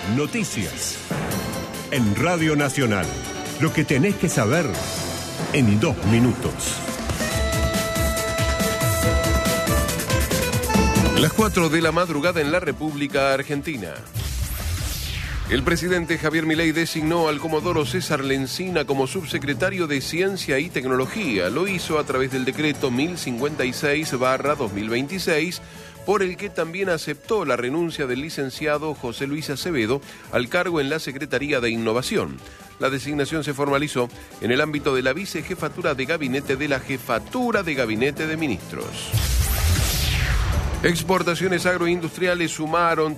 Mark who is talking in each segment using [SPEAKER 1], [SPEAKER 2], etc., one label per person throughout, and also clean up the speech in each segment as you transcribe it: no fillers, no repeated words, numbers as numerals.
[SPEAKER 1] Noticias. En Radio Nacional. Lo que tenés que saber en 2 minutos.
[SPEAKER 2] Las 4 de la madrugada en la República Argentina. El presidente Javier Milei designó al comodoro César Lencina como subsecretario de Ciencia y Tecnología. Lo hizo a través del decreto 1056/2026, por el que también aceptó la renuncia del licenciado José Luis Acevedo al cargo en la Secretaría de Innovación. La designación se formalizó en el ámbito de la vicejefatura de gabinete de la Jefatura de Gabinete de Ministros. Exportaciones agroindustriales sumaron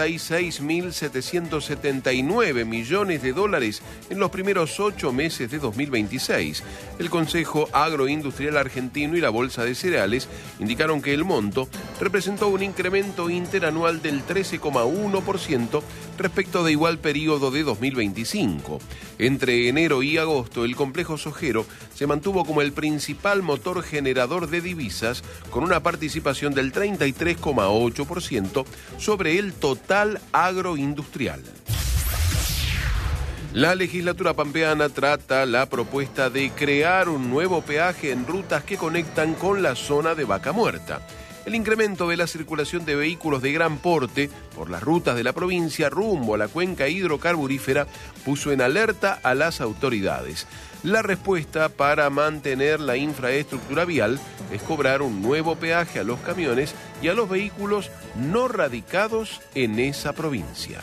[SPEAKER 2] 36.779 millones de dólares en los primeros 8 meses de 2026. El Consejo Agroindustrial Argentino y la Bolsa de Cereales indicaron que el monto representó un incremento interanual del 13,1% respecto de igual periodo de 2025. Entre enero y agosto, el complejo sojero se mantuvo como el principal motor generador de divisas, con una participación del 33,8% sobre el total agroindustrial. La legislatura pampeana trata la propuesta de crear un nuevo peaje en rutas que conectan con la zona de Vaca Muerta. El incremento de la circulación de vehículos de gran porte por las rutas de la provincia rumbo a la cuenca hidrocarburífera puso en alerta a las autoridades. La respuesta para mantener la infraestructura vial es cobrar un nuevo peaje a los camiones y a los vehículos no radicados en esa provincia.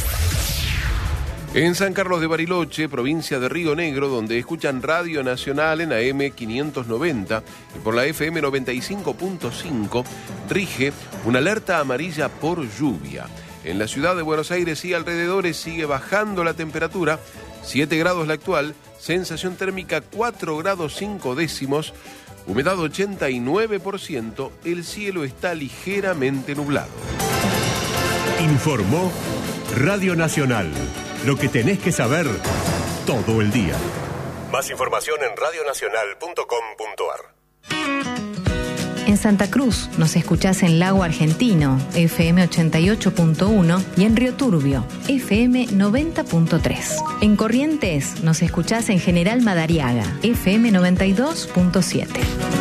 [SPEAKER 2] En San Carlos de Bariloche, provincia de Río Negro, donde escuchan Radio Nacional en AM 590 y por la FM 95.5, rige una alerta amarilla por lluvia. En la ciudad de Buenos Aires y alrededores sigue bajando la temperatura, 7 grados la actual, sensación térmica 4 grados 5 décimos, humedad 89%, el cielo está ligeramente nublado.
[SPEAKER 1] Informó Radio Nacional. Lo que tenés que saber todo el día. Más información en radionacional.com.ar.
[SPEAKER 3] En Santa Cruz nos escuchás en Lago Argentino, FM 88.1, y en Río Turbio, FM 90.3. En Corrientes nos escuchás en General Madariaga, FM 92.7.